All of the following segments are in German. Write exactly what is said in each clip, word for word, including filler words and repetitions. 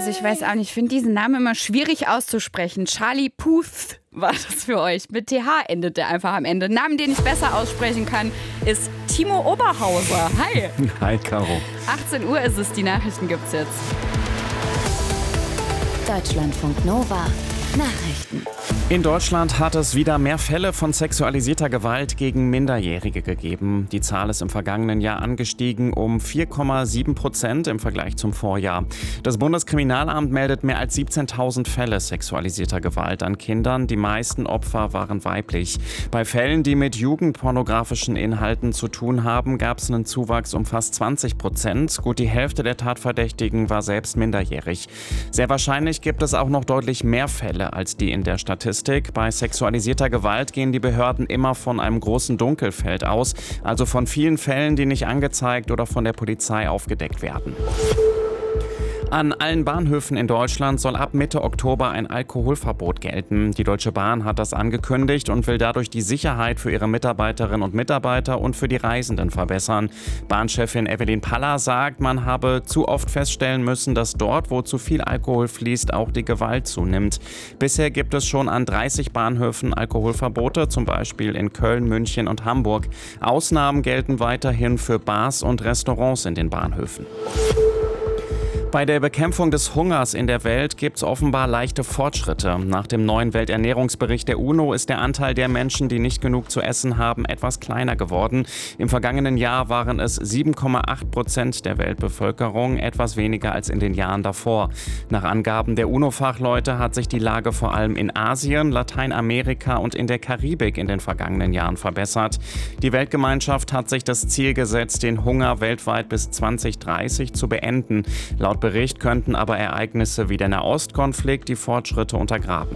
Also ich weiß auch nicht, ich finde diesen Namen immer schwierig auszusprechen. Charlie Puth war das für euch. Mit T H endet der einfach am Ende. Name, den ich besser aussprechen kann, ist Timo Oberhauser. Hi. Hi, Caro. achtzehn Uhr ist es, die Nachrichten gibt's jetzt. Deutschlandfunk Nova. Nachrichten. In Deutschland hat es wieder mehr Fälle von sexualisierter Gewalt gegen Minderjährige gegeben. Die Zahl ist im vergangenen Jahr angestiegen um vier Komma sieben Prozent im Vergleich zum Vorjahr. Das Bundeskriminalamt meldet mehr als siebzehntausend Fälle sexualisierter Gewalt an Kindern. Die meisten Opfer waren weiblich. Bei Fällen, die mit jugendpornografischen Inhalten zu tun haben, gab es einen Zuwachs um fast zwanzig Prozent. Gut die Hälfte der Tatverdächtigen war selbst minderjährig. Sehr wahrscheinlich gibt es auch noch deutlich mehr Fälle als die in der Statistik. Bei sexualisierter Gewalt gehen die Behörden immer von einem großen Dunkelfeld aus, also von vielen Fällen, die nicht angezeigt oder von der Polizei aufgedeckt werden. An allen Bahnhöfen in Deutschland soll ab Mitte Oktober ein Alkoholverbot gelten. Die Deutsche Bahn hat das angekündigt und will dadurch die Sicherheit für ihre Mitarbeiterinnen und Mitarbeiter und für die Reisenden verbessern. Bahnchefin Evelyn Paller sagt, man habe zu oft feststellen müssen, dass dort, wo zu viel Alkohol fließt, auch die Gewalt zunimmt. Bisher gibt es schon an dreißig Bahnhöfen Alkoholverbote, zum Beispiel in Köln, München und Hamburg. Ausnahmen gelten weiterhin für Bars und Restaurants in den Bahnhöfen. Bei der Bekämpfung des Hungers in der Welt gibt es offenbar leichte Fortschritte. Nach dem neuen Welternährungsbericht der UNO ist der Anteil der Menschen, die nicht genug zu essen haben, etwas kleiner geworden. Im vergangenen Jahr waren es sieben Komma acht Prozent der Weltbevölkerung, etwas weniger als in den Jahren davor. Nach Angaben der UNO-Fachleute hat sich die Lage vor allem in Asien, Lateinamerika und in der Karibik in den vergangenen Jahren verbessert. Die Weltgemeinschaft hat sich das Ziel gesetzt, den Hunger weltweit bis zwanzig dreißig zu beenden. Laut Bericht könnten aber Ereignisse wie der Nahostkonflikt die Fortschritte untergraben.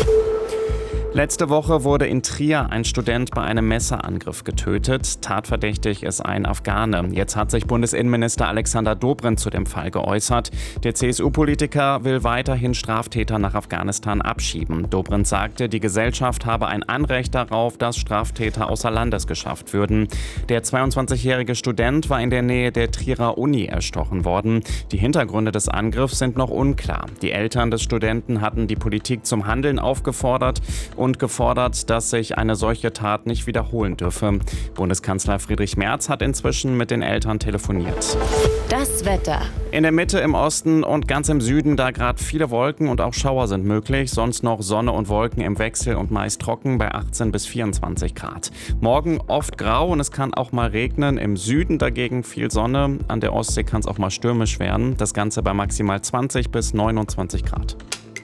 Letzte Woche wurde in Trier ein Student bei einem Messerangriff getötet. Tatverdächtig ist ein Afghane. Jetzt hat sich Bundesinnenminister Alexander Dobrindt zu dem Fall geäußert. Der C S U-Politiker will weiterhin Straftäter nach Afghanistan abschieben. Dobrindt sagte, die Gesellschaft habe ein Anrecht darauf, dass Straftäter außer Landes geschafft würden. Der zweiundzwanzigjährige Student war in der Nähe der Trierer Uni erstochen worden. Die Hintergründe des Angriffs sind noch unklar. Die Eltern des Studenten hatten die Politik zum Handeln aufgefordert und gefordert, dass sich eine solche Tat nicht wiederholen dürfe. Bundeskanzler Friedrich Merz hat inzwischen mit den Eltern telefoniert. Das Wetter. In der Mitte, im Osten und ganz im Süden, da gerade viele Wolken und auch Schauer sind möglich. Sonst noch Sonne und Wolken im Wechsel und meist trocken bei achtzehn bis vierundzwanzig Grad. Morgen oft grau und es kann auch mal regnen. Im Süden dagegen viel Sonne. An der Ostsee kann es auch mal stürmisch werden. Das Ganze bei maximal zwanzig bis neunundzwanzig Grad.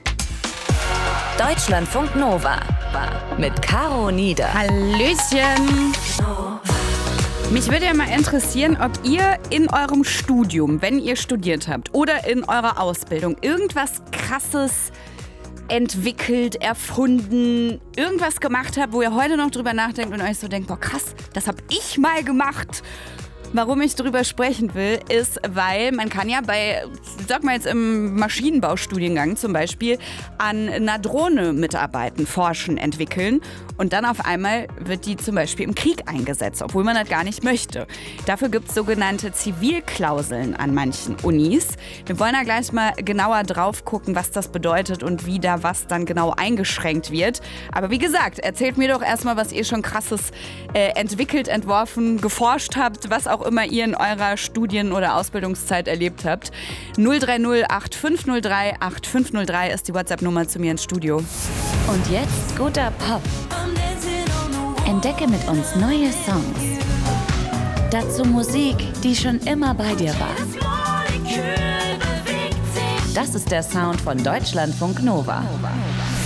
Deutschlandfunk Nova mit Caro Nieder. Hallöchen. Mich würde ja mal interessieren, ob ihr in eurem Studium, wenn ihr studiert habt oder in eurer Ausbildung, irgendwas Krasses entwickelt, erfunden, irgendwas gemacht habt, wo ihr heute noch drüber nachdenkt und euch so denkt, boah krass, das hab ich mal gemacht. Warum ich darüber sprechen will, ist, weil man kann ja bei, sag mal jetzt im Maschinenbaustudiengang zum Beispiel, an einer Drohne mitarbeiten, forschen, entwickeln und dann auf einmal wird die zum Beispiel im Krieg eingesetzt, obwohl man das gar nicht möchte. Dafür gibt es sogenannte Zivilklauseln an manchen Unis. Wir wollen da gleich mal genauer drauf gucken, was das bedeutet und wie da was dann genau eingeschränkt wird. Aber wie gesagt, erzählt mir doch erstmal, was ihr schon Krasses äh, entwickelt, entworfen, geforscht habt, was auch immer ihr in eurer Studien- oder Ausbildungszeit erlebt habt. null drei null acht fünf null drei acht fünf null drei ist die WhatsApp-Nummer zu mir ins Studio. Und jetzt guter Pop. Entdecke mit uns neue Songs. Dazu Musik, die schon immer bei dir war. Das ist der Sound von Deutschlandfunk Nova.